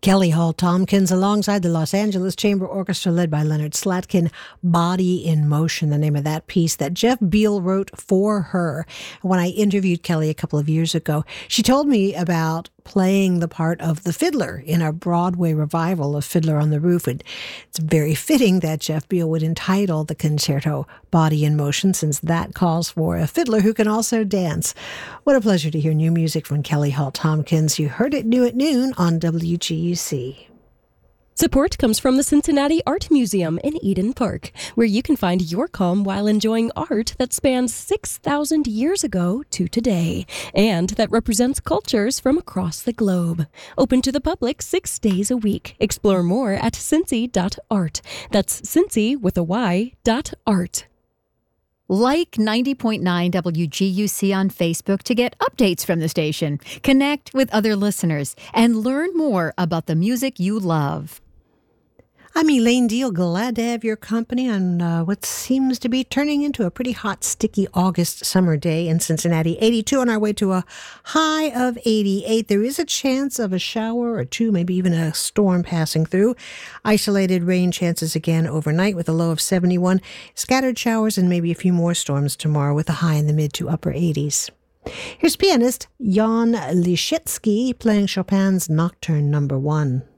Kelly Hall Tompkins alongside the Los Angeles Chamber Orchestra led by Leonard Slatkin, Body in Motion, the name of that piece that Jeff Beal wrote for her. When I interviewed Kelly a couple of years ago, she told me about playing the part of the fiddler in a Broadway revival of Fiddler on the Roof. And it's very fitting that Jeff Beal would entitle the concerto Body in Motion, since that calls for a fiddler who can also dance. What a pleasure to hear new music from Kelly Hall Tompkins. You heard it new at noon on WGUC. Support comes from the Cincinnati Art Museum in Eden Park, where you can find your calm while enjoying art that spans 6,000 years ago to today, and that represents cultures from across the globe. Open to the public 6 days a week. Explore more at cincy.art. That's Cincy with a Y.art. Like 90.9 WGUC on Facebook to get updates from the station, connect with other listeners, and learn more about the music you love. I'm Elaine Deal, glad to have your company on what seems to be turning into a pretty hot, sticky August summer day in Cincinnati. 82 on our way to a high of 88. There is a chance of a shower or two, maybe even a storm passing through. Isolated rain chances again overnight with a low of 71. Scattered showers and maybe a few more storms tomorrow with a high in the mid to upper 80s. Here's pianist Jan Lisiecki playing Chopin's Nocturne No. 1.